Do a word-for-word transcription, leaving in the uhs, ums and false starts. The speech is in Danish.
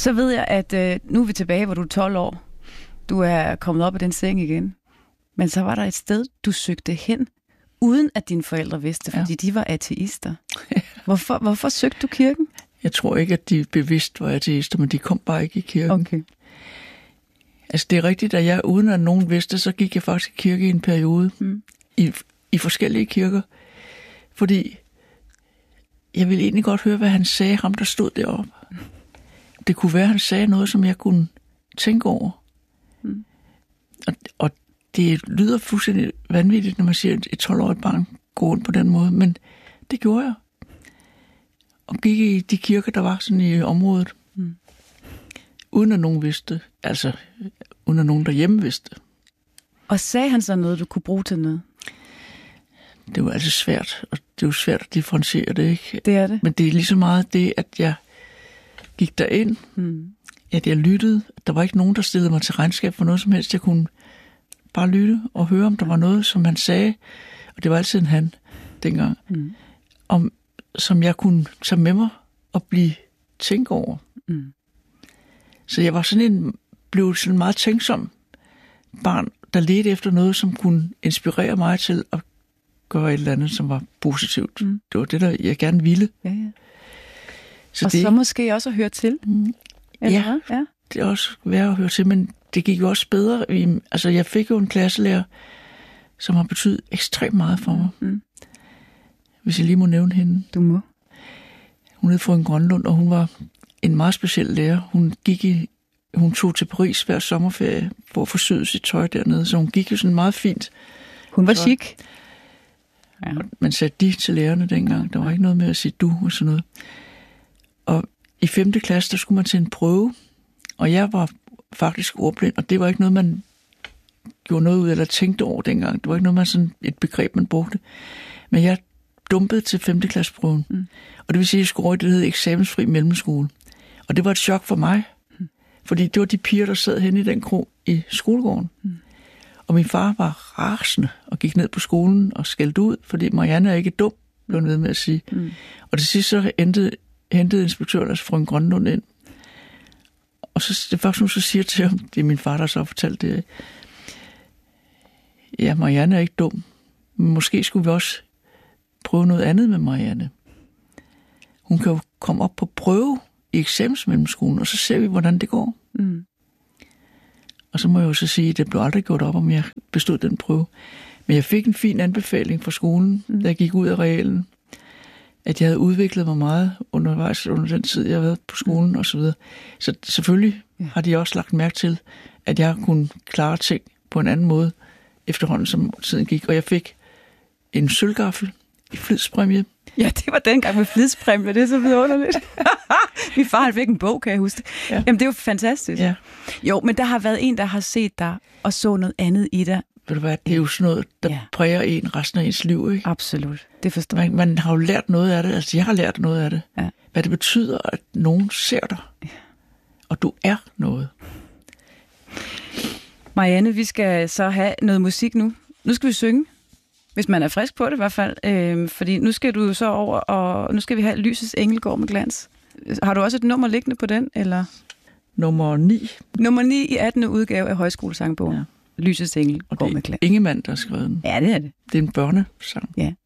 Så ved jeg, at øh, nu er vi tilbage, hvor du er tolv år. Du er kommet op af den seng igen. Men så var der et sted, du søgte hen, uden at dine forældre vidste, fordi ja. de var ateister. Ja. Hvorfor, hvorfor søgte du kirken? Jeg tror ikke, at de bevidst var ateister, men de kom bare ikke i kirken. Okay. Altså det er rigtigt, at jeg uden at nogen vidste, så gik jeg faktisk i kirke i en periode. Mm. I, I forskellige kirker. Fordi jeg ville egentlig godt høre, hvad han sagde, ham der stod deroppe. Det kunne være, at han sagde noget, som jeg kunne tænke over. Mm. Og, og det lyder fuldstændig vanvittigt, når man siger, at et tolv-årigt barn går rundt på den måde, men det gjorde jeg. Og gik i de kirker, der var sådan i området. Mm. Uden at nogen vidste. Altså, uden at nogen derhjemme vidste. Og sagde han så noget, du kunne bruge til noget? Det var altså svært, og det er jo svært at differentiere det, ikke? Det er det. Men det er lige så meget det, at jeg gik derind, mm. at jeg lyttede. Der var ikke nogen, der stillede mig til regnskab for noget som helst. Jeg kunne bare lytte og høre, om der var noget, som han sagde. Og det var altid en han dengang. Mm. Om, som jeg kunne tage med mig og blive tænkt over. Mm. Så jeg var sådan en, blev sådan en meget tænksom barn, der ledte efter noget, som kunne inspirere mig til at gøre et eller andet, som var positivt. Mm. Det var det, der jeg gerne ville. Ja, ja. Så og det, så måske også at høre til? Mm, ja, ja, det er også værd at høre til, men det gik jo også bedre. Altså, jeg fik jo en klasselærer, som har betydet ekstremt meget for mig. Mm. Hvis jeg lige må nævne hende. Du må. Hun hed Frøken Grønlund, og hun var en meget speciel lærer. Hun gik i, hun tog til Paris hver sommerferie for at forsyde sit tøj dernede, så hun gik jo sådan meget fint. Hun var chic. Ja. Man sagde de til lærerne dengang. Der var ikke noget med at sige du og sådan noget. Og i femte klasse, der skulle man til en prøve, og jeg var faktisk ordblind, og det var ikke noget, man gjorde noget ud af, eller tænkte over dengang. Det var ikke noget, man sådan et begreb, man brugte. Men jeg dumpede til femte klasseprøven. Mm. Og det vil sige, at jeg skulle over i det, der hed eksamensfri mellemskole. Og det var et chok for mig, mm. fordi det var de piger, der sad henne i den krog i skolegården. Mm. Og min far var rasende og gik ned på skolen og skældte ud, fordi Marianne er ikke dum, blev han ved med at sige. Mm. Og til sidst så endte, hentede inspektøren, altså Frøken Grønlund, ind. Og så det faktisk nu så siger til ham, det er min far, der så har fortalt det, ja, Marianne er ikke dum, men måske skulle vi også prøve noget andet med Marianne. Hun kan jo komme op på prøve i eksamensmellemskolen, og så ser vi, hvordan det går. Mm. Og så må jeg jo så sige, at det blev aldrig gjort op, om jeg bestod den prøve. Men jeg fik en fin anbefaling fra skolen, mm. da jeg gik ud af realen, at jeg havde udviklet mig meget undervejs under den tid, jeg havde været på skolen mm. og så videre. Så selvfølgelig ja. har de også lagt mærke til, at jeg kunne klare ting på en anden måde, efterhånden som tiden gik. Og jeg fik en sølvgaffel i flidspræmie. Ja, det var dengang med flidspræmie, det er så vidunderligt. Min far fik en bog, kan jeg huske. Ja. Jamen, det er jo fantastisk. Ja. Jo, men der har været en, der har set dig og så noget andet i dig. Ved du hvad, det er jo sådan noget, der ja. præger en resten af ens liv, ikke? Absolut, det forstår man, man har jo lært noget af det, altså jeg har lært noget af det. Ja. Hvad det betyder, at nogen ser dig, ja. og du er noget. Marianne, vi skal så have noget musik nu. Nu skal vi synge. Hvis man er frisk på det i hvert fald. Øh, fordi nu skal du så over, og nu skal vi have Lysets Engel går med glans. Har du også et nummer liggende på den, eller? Nummer ni. Nummer ni i attende udgave af Højskolesangbogen. Ja. Lysets Engel går med glans. Og det er Ingemann, der har skrevet den. Ja, det er det. Det er en børnesang. Ja.